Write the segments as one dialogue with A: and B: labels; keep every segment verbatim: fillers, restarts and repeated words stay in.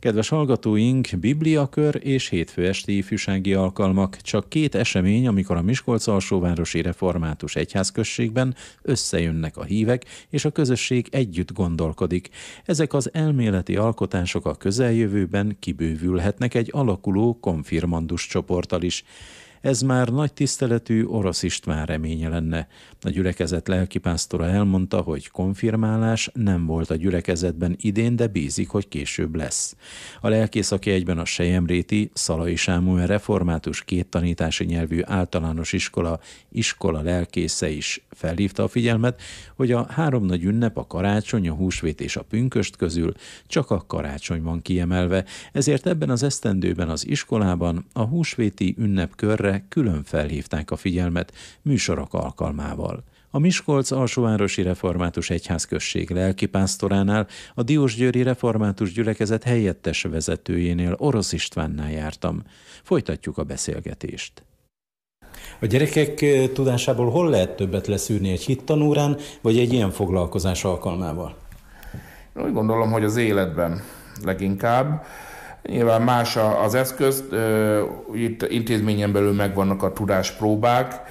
A: Kedves hallgatóink, Bibliakör és hétfő esti ifjúsági alkalmak, csak két esemény, amikor a Miskolc-alsóvárosi református egyházközségben összejönnek a hívek, és a közösség együtt gondolkodik. Ezek az elméleti alkotások a közeljövőben kibővülhetnek egy alakuló konfirmandus csoporttal is. Ez már nagy tiszteletű Orosz István reménye lenne. A gyülekezet lelkipásztora elmondta, hogy konfirmálás nem volt a gyülekezetben idén, de bízik, hogy később lesz. A lelkész, aki egyben a selyemréti Szalai Sámuel református kéttanítási nyelvű általános iskola iskola lelkésze is felhívta a figyelmet, hogy a három nagy ünnep, a karácsony, a húsvét és a pünkösd közül csak a karácsony van kiemelve, ezért ebben az esztendőben az iskolában a húsvéti ünnepkörre külön felhívták a figyelmet műsorok alkalmával. A Miskolc-alsóvárosi református egyházközség lelkipásztoránál, a Diósgyőri református gyülekezet helyettes vezetőjénél, Orosz Istvánnál jártam. Folytatjuk a beszélgetést. A gyerekek tudásából hol lehet többet leszűrni, egy hittanórán, vagy egy ilyen foglalkozás alkalmával?
B: Én úgy gondolom, hogy az életben leginkább. Nyilván más az eszköz, itt intézményen belül megvannak a tudáspróbák.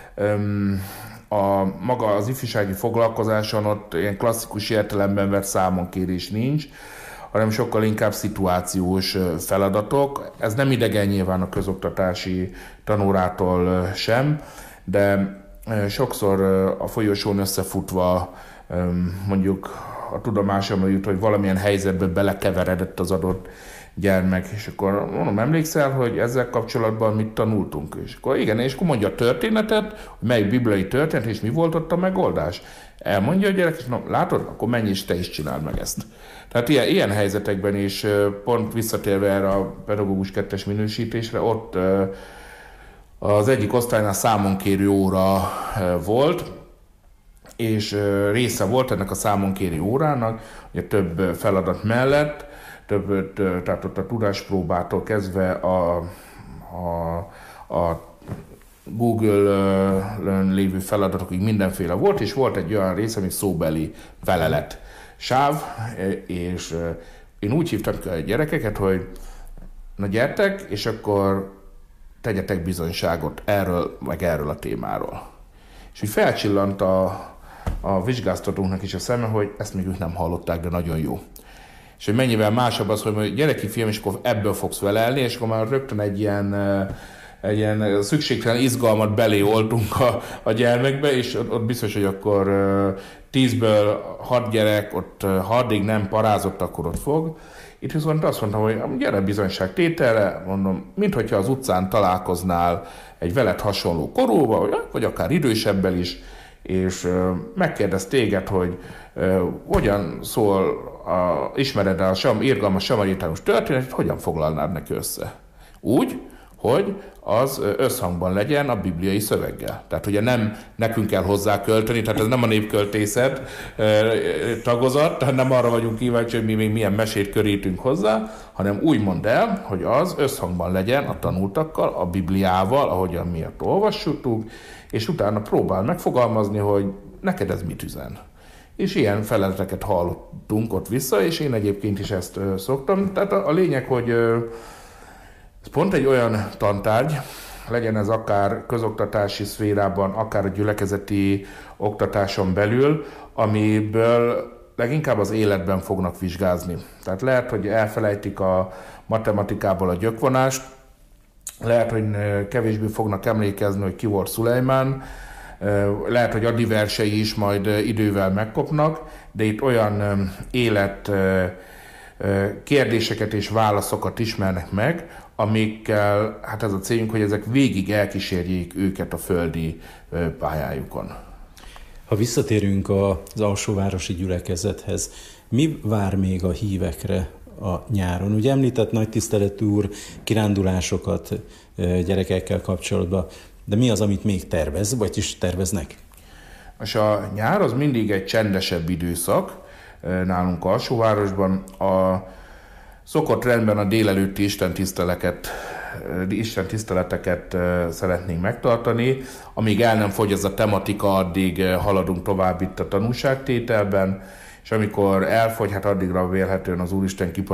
B: A maga az ifjúsági foglalkozáson ott ilyen klasszikus értelemben vett számonkérés nincs, hanem sokkal inkább szituációs feladatok. Ez nem idegen nyilván a közoktatási tanórától sem, de sokszor a folyosón összefutva mondjuk a tudomásomra jut, hogy valamilyen helyzetbe belekeveredett az adott gyermek, és akkor mondom, emlékszel, hogy ezzel kapcsolatban mit tanultunk? És akkor igen, és akkor mondja a történetet, hogy mely bibliai történet, és mi volt ott a megoldás. Elmondja a gyerek, és na, látod, akkor menj és te is csináld meg ezt. Tehát ilyen, ilyen helyzetekben is pont visszatérve erre a pedagógus kettes minősítésre, ott az egyik osztálynál számonkérő óra volt, és része volt ennek a számonkérő órának, ugye több feladat mellett, több, tehát ott a tudáspróbától kezdve a, a, a Google-ön lévő feladatokig mindenféle volt, és volt egy olyan rész, ami szóbeli felelet sáv, és én úgy hívtam a gyerekeket, hogy na gyertek, és akkor tegyetek bizonyságot erről, meg erről a témáról. És úgy felcsillant a, a vizsgáztatónknak is a szeme, hogy ezt még ők nem hallották, de nagyon jó. És hogy mennyivel másabb az, hogy gyereki film, és akkor ebből fogsz velelni, és akkor már rögtön egy ilyen, egy ilyen szükségtelen izgalmat belé oltunk a, a gyermekbe, és ott, ott biztos, hogy akkor tízből hat gyerek, ott hardig nem parázott, akkor ott fog. Itt viszont azt mondtam, hogy gyere bizonyság tételre, mondom, minthogyha az utcán találkoznál egy veled hasonló korúval, vagy akár idősebbel is, és megkérdez téged, hogy hogyan szól, a, ismered el a sam, irgalmas samaritánus történetet, hogyan foglalnád neki össze? Úgy, hogy az összhangban legyen a bibliai szöveggel. Tehát ugye nem nekünk kell hozzá költeni, tehát ez nem a népköltészet tagozat, tehát nem arra vagyunk kíváncsi, hogy mi még milyen mesét körítünk hozzá, hanem úgy mondd el, hogy az összhangban legyen a tanultakkal, a Bibliával, ahogyan mi ott olvassuk, és utána próbál megfogalmazni, hogy neked ez mit üzen. És ilyen feleleteket hallottunk ott vissza, és én egyébként is ezt ö, szoktam. Tehát a, a lényeg, hogy ö, ez pont egy olyan tantárgy, legyen ez akár közoktatási szférában, akár a gyülekezeti oktatáson belül, amiből leginkább az életben fognak vizsgázni. Tehát lehet, hogy elfelejtik a matematikából a gyökvonást, lehet, hogy kevésbé fognak emlékezni, hogy ki volt Szulejmán, lehet, hogy Adi versei is majd idővel megkopnak, de itt olyan élet kérdéseket és válaszokat ismernek meg, amikkel, hát ez a célunk, hogy ezek végig elkísérjék őket a földi pályájukon.
A: Ha visszatérünk az alsóvárosi gyülekezethez, mi vár még a hívekre a nyáron? Ugye említett nagy tiszteletű úr kirándulásokat gyerekekkel kapcsolatban, de mi az, amit még tervez, vagy is terveznek?
B: Most a nyár az mindig egy csendesebb időszak nálunk Alsóvárosban. A szokott rendben a délelőtti istentiszteleket, istentiszteleteket szeretnénk megtartani. Amíg el nem fogy ez a tematika, addig haladunk tovább itt a tanúságtételben, és amikor elfogy, hát addigra vélhetően az Úristen